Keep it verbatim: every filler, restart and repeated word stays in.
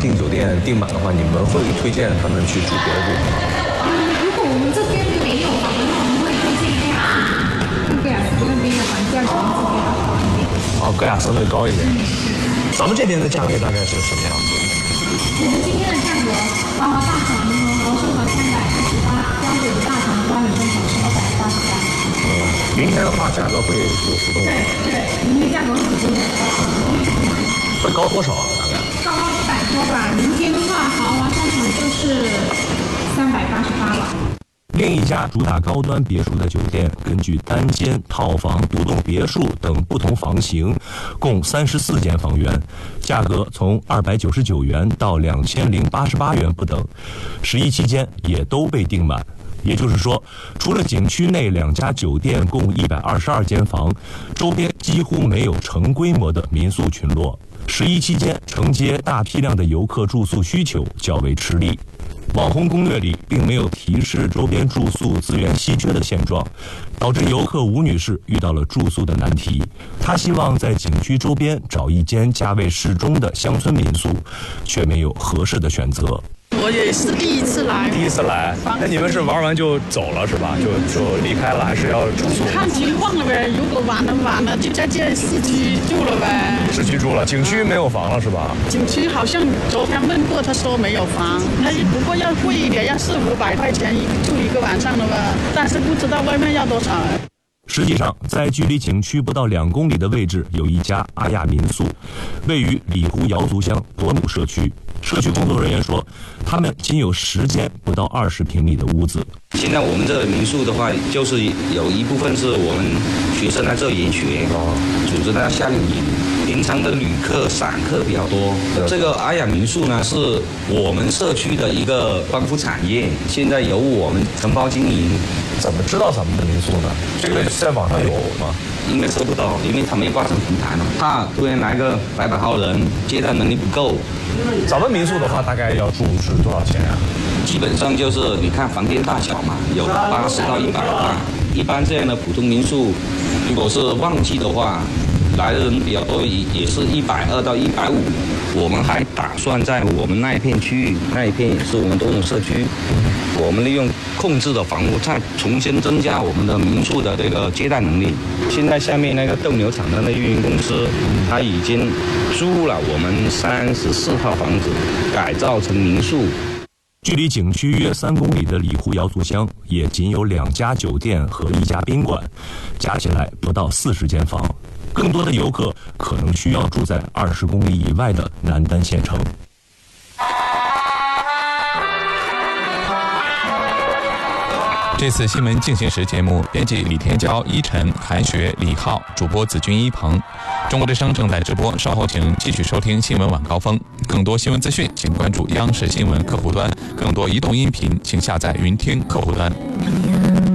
订酒店订满的话，你们会推荐他们去住别的地方吗？ 如果我们这边没有房的话，我们会推荐去格雅斯那边的房价可能会比较高一点。 哦，格雅斯会高一点。咱们这边的价位大概是什么样子？ 我们今天的价格，啊，大床和合适和三百八十八，标准大床的话，你分享是二百八十八。 嗯，明天的话价格会有浮动吗？ 对对，明天价格会浮动的。 会高多少啊？大概？ 高一百多吧。明天的话，豪华商场就是三百八十八吧。 另一家主打高端别墅的酒店，根据单间、套房、独栋别墅等不同房型，共三十四间房源，价格从二百九十九元到两千零八十八元不等，十一期间也都被订满。也就是说，除了景区内两家酒店共一百二十二间房，周边几乎没有成规模的民宿群落。十一期间承接大批量的游客住宿需求较为吃力。网红攻略里并没有提示周边住宿资源稀缺的现状，导致游客吴女士遇到了住宿的难题。她希望在景区周边找一间价位适中的乡村民宿，却没有合适的选择。 我也是第一次来， 第一次来，那你们是玩完就走了是吧？就就离开了，还是要住宿？ 看情况了呗。如果玩了晚了，就在这市区住了呗。 市区住了，景区没有房了是吧？ 景区好像昨天问过，他说没有房，那不过要贵一点，要四五百块钱住一个晚上的吧。但是不知道外面要多少。 实际上，在距离景区不到两公里的位置，有一家阿亚民宿，位于里湖瑶族乡多努社区。社区工作人员说，他们仅有十间不到二十平米的屋子。 现在我们这民宿的话，就是有一部分是我们学生来这里研学，组织在夏令营。平常的旅客、散客比较多。这个阿雅民宿呢，是我们社区的一个光伏产业，现在由我们承包经营。 怎么知道咱们的民宿呢？这个在网上有吗？ 应该搜不到，因为他没挂上平台嘛。怕突然来个百把号人，接待能力不够。 咱们民宿的话，大概要住是多少钱啊？ 基本上就是你看房间大小嘛，有八十到一百万。一般这样的普通民宿，如果是旺季的话，来的人比较多，也也是一百二到一百五。我们还打算在我们那一片区域，那一片也是我们多种社区，我们利用控制的房屋，再重新增加我们的民宿的这个接待能力。现在下面那个斗牛场的那运营公司，他已经租了我们三十四套房子，改造成民宿。 距离景区约三公里的里湖瑶族乡，也仅有两家酒店和一家宾馆，加起来不到四十间房。更多的游客可能需要住在二十公里以外的南丹县城。 这次新闻进行时节目，编辑李天骄、依晨、韩雪、李浩，主播子君、一鹏。中国之声正在直播，稍后请继续收听新闻晚高峰。更多新闻资讯，请关注央视新闻客户端；更多移动音频，请下载云听客户端。